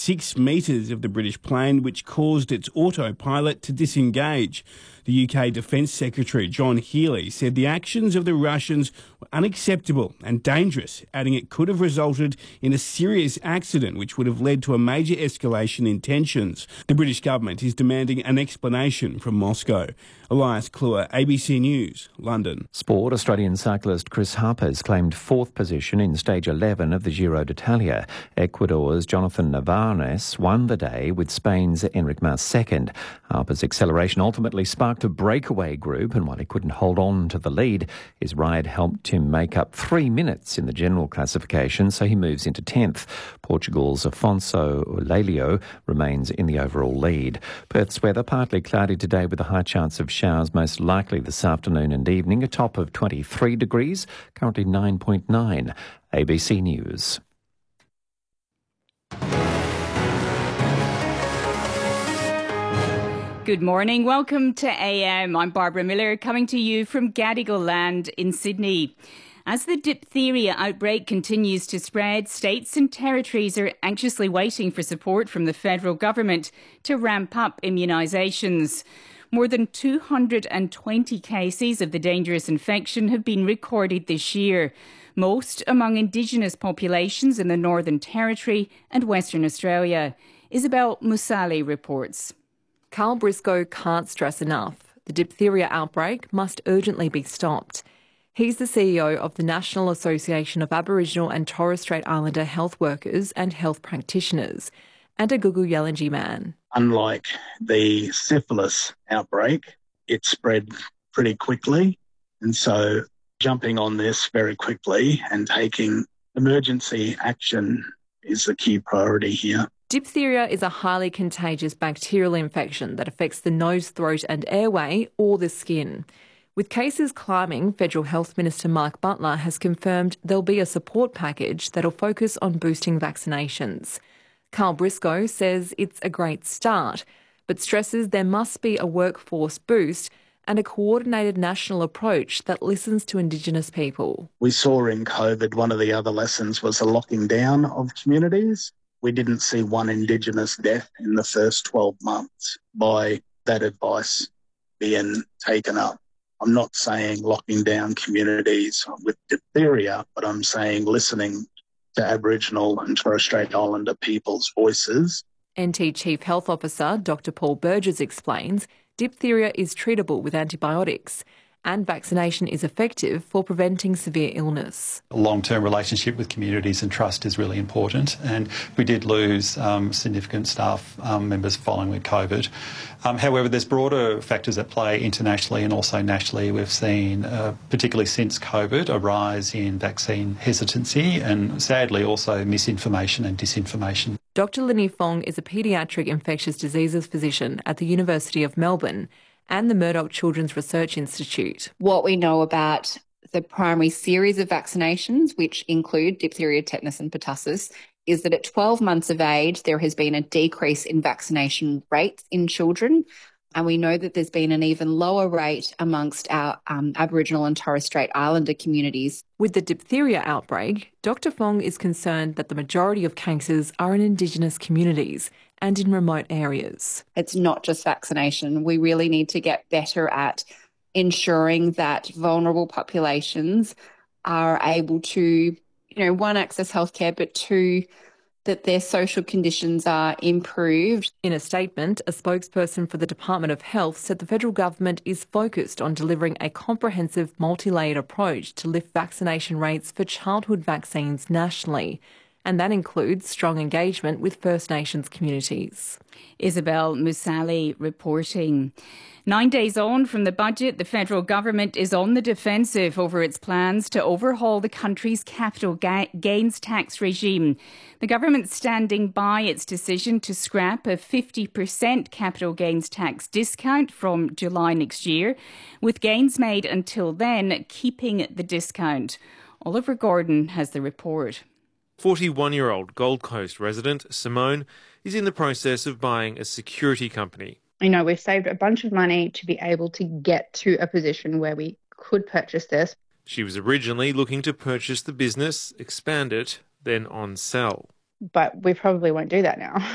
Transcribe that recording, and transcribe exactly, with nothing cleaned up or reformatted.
six metres of the British plane, which caused its autopilot to disengage. The U K Defence Secretary John Healey said the actions of the Russians were unacceptable and dangerous, adding it could have resulted in a serious accident which would have led to a major escalation in tensions. The British government is demanding an explanation from Moscow. Elias Kluwer, A B C News, London. Sport. Australian cyclist Chris Harper's claimed fourth position in stage eleven of the Giro d'Italia. Ecuador's Jonathan Navarez won the day with Spain's Enric Mas second. Harper's acceleration ultimately sparked a breakaway group, and while he couldn't hold on to the lead, his ride helped him make up three minutes in the general classification, so he moves into tenth. Portugal's Afonso Lelio remains in the overall lead. Perth's weather partly cloudy today with a high chance of showers, most likely this afternoon and evening, a top of twenty-three degrees, currently nine point nine. A B C News. Good morning. Welcome to A M. I'm Barbara Miller, coming to you from Gadigal Land in Sydney. As the diphtheria outbreak continues to spread, states and territories are anxiously waiting for support from the federal government to ramp up immunisations. More than two hundred twenty cases of the dangerous infection have been recorded this year, most among Indigenous populations in the Northern Territory and Western Australia. Isabel Musali reports. Carl Briscoe can't stress enough. The diphtheria outbreak must urgently be stopped. He's the C E O of the National Association of Aboriginal and Torres Strait Islander Health Workers and Health Practitioners, and a Gugu Yalanji man. Unlike the syphilis outbreak, it spread pretty quickly. And so jumping on this very quickly and taking emergency action is the key priority here. Diphtheria is a highly contagious bacterial infection that affects the nose, throat and airway or the skin. With cases climbing, Federal Health Minister Mark Butler has confirmed there'll be a support package that'll focus on boosting vaccinations. Carl Briscoe says it's a great start, but stresses there must be a workforce boost and a coordinated national approach that listens to Indigenous people. We saw in COVID one of the other lessons was the locking down of communities. We didn't see one Indigenous death in the first twelve months by that advice being taken up. I'm not saying locking down communities with diphtheria, but I'm saying listening to Aboriginal and Torres Strait Islander people's voices. N T Chief Health Officer Doctor Paul Burgess explains diphtheria is treatable with antibiotics, and vaccination is effective for preventing severe illness. A long-term relationship with communities and trust is really important, and we did lose um, significant staff um, members following with COVID. Um, however, there's broader factors at play internationally and also nationally. We've seen, uh, particularly since COVID, a rise in vaccine hesitancy and sadly also misinformation and disinformation. Doctor Linny Fong is a paediatric infectious diseases physician at the University of Melbourne and the Murdoch Children's Research Institute. What we know about the primary series of vaccinations, which include diphtheria, tetanus and pertussis, is that at twelve months of age, there has been a decrease in vaccination rates in children. And we know that there's been an even lower rate amongst our um, Aboriginal and Torres Strait Islander communities. With the diphtheria outbreak, Doctor Fong is concerned that the majority of cases are in Indigenous communities and in remote areas. It's not just vaccination. We really need to get better at ensuring that vulnerable populations are able to, you know, one, access healthcare, but two, that their social conditions are improved. In a statement, a spokesperson for the Department of Health said the federal government is focused on delivering a comprehensive multi-layered approach to lift vaccination rates for childhood vaccines nationally. And that includes strong engagement with First Nations communities. Isabel Musali reporting. Nine days on from the budget, the federal government is on the defensive over its plans to overhaul the country's capital ga- gains tax regime. The government standing by its decision to scrap a fifty percent capital gains tax discount from July next year, with gains made until then keeping the discount. Oliver Gordon has the report. forty-one-year-old Gold Coast resident Simone is in the process of buying a security company. You know, we've saved a bunch of money to be able to get to a position where we could purchase this. She was originally looking to purchase the business, expand it, then on sell. But we probably won't do that now.